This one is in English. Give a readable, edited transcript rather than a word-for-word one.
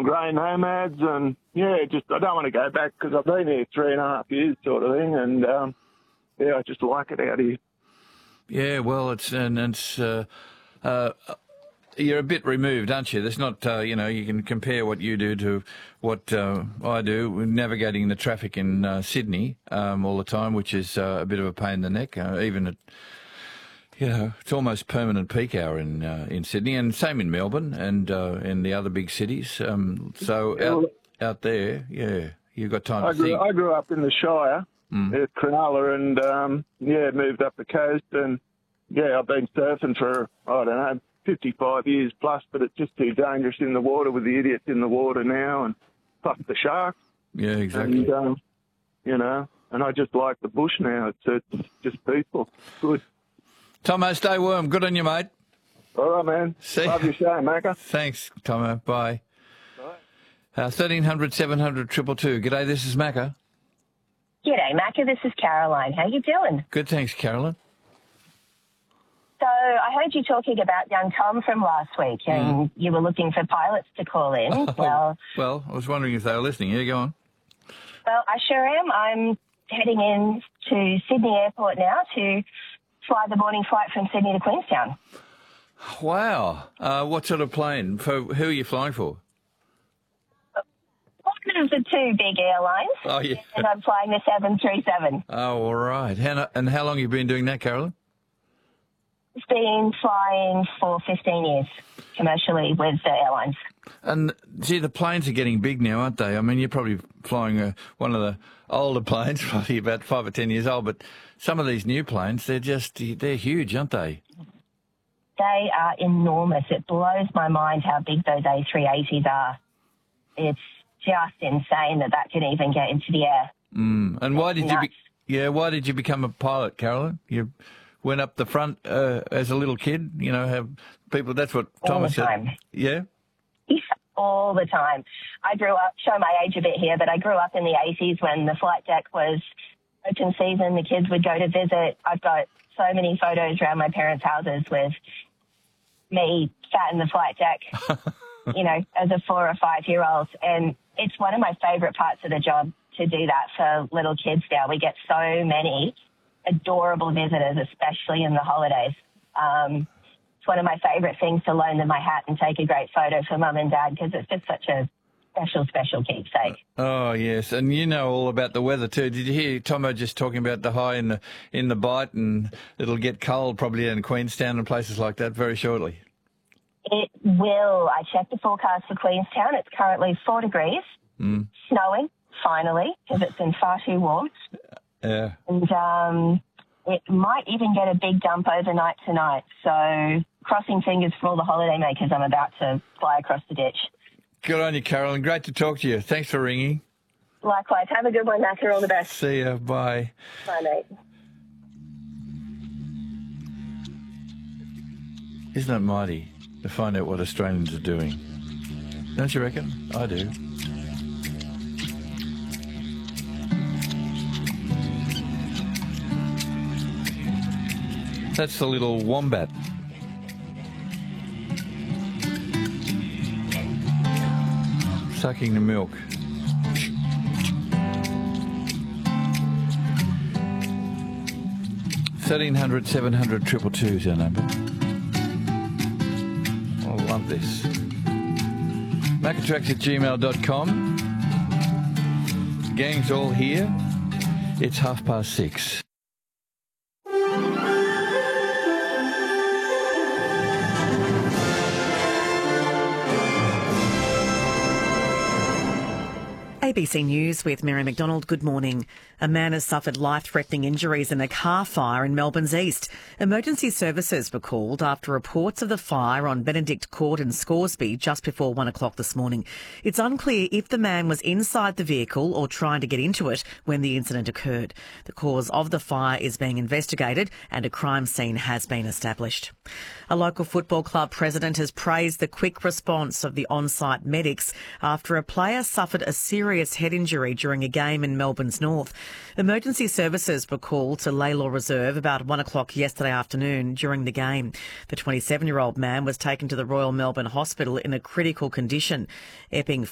on Grey Nomads, and just I don't want to go back because I've been here 3.5 years, sort of thing, and I just like it out here. Yeah, well, you're a bit removed, aren't you? There's not, you can compare what you do to what I do, navigating the traffic in Sydney all the time, which is a bit of a pain in the neck, even at, it's almost permanent peak hour in Sydney, and same in Melbourne and in the other big cities. Out there, you've got time to think. I grew up in the Shire at Cronulla and, moved up the coast, and, I've been surfing for, 55 years plus, but it's just too dangerous in the water with the idiots in the water now, and plus the sharks. Yeah, exactly. And, and I just like the bush now. It's just peaceful. Good. Tomo, stay warm. Good on you, mate. All right, man. See Love your show, Macca. Thanks, Tomo. Bye. Bye. 1300 700 222. G'day, this is Macca. G'day, Macca. This is Caroline. How you doing? Good, thanks, Caroline. So I heard you talking about young Tom from last week, and you were looking for pilots to call in. Well, I was wondering if they were listening. Yeah, go on. Well, I sure am. I'm heading in to Sydney Airport now to fly the morning flight from Sydney to Queenstown. Wow. What sort of plane? Who are you flying for? One of the two big airlines. Oh, yeah. And I'm flying the 737. Oh, all right. And how long have you been doing that, Caroline? It's been flying for 15 years commercially with the airlines. And, gee, the planes are getting big now, aren't they? I mean, you're probably flying one of the older planes, probably about 5 or 10 years old, but some of these new planes, they're huge, aren't they? They are enormous. It blows my mind how big those A380s are. It's just insane that can even get into the air. And why did you become a pilot, Caroline? You went up the front as a little kid, have people, that's what Thomas said. All the time. Yeah? All the time. I grew up, show my age a bit here, but I grew up in the 80s when the flight deck was open season, the kids would go to visit. I've got so many photos around my parents' houses with me sat in the flight deck, as a 4 or 5 year old. And it's one of my favourite parts of the job to do that for little kids now. We get so many adorable visitors, especially in the holidays. It's one of my favourite things to loan them my hat and take a great photo for Mum and Dad because it's just such a special keepsake. Oh, yes. And you know all about the weather too. Did you hear Tomo just talking about the high in the Bight, and it'll get cold probably in Queenstown and places like that very shortly? It will. I checked the forecast for Queenstown. It's currently 4 degrees, snowing, finally, because it's been far too warm. Yeah. And it might even get a big dump overnight tonight. So crossing fingers for all the holidaymakers. I'm about to fly across the ditch. Good on you, Caroline. Great to talk to you. Thanks for ringing. Likewise. Have a good one, Macca. All the best. See ya. Bye. Bye, mate. Isn't it mighty to find out what Australians are doing? Don't you reckon? I do. That's the little wombat. Sucking the milk. $1300 700 222 is our number. I love this. Macatrax@gmail.com. Gang's all here. It's 6:30. ABC News with Mary McDonald. Good morning. A man has suffered life-threatening injuries in a car fire in Melbourne's east. Emergency services were called after reports of the fire on Benedict Court in Scoresby just before 1 o'clock this morning. It's unclear if the man was inside the vehicle or trying to get into it when the incident occurred. The cause of the fire is being investigated and a crime scene has been established. A local football club president has praised the quick response of the on-site medics after a player suffered a serious head injury during a game in Melbourne's north. Emergency services were called to Laylaw Reserve about 1 o'clock yesterday afternoon during the game. The 27-year-old man was taken to the Royal Melbourne Hospital in a critical condition. Epping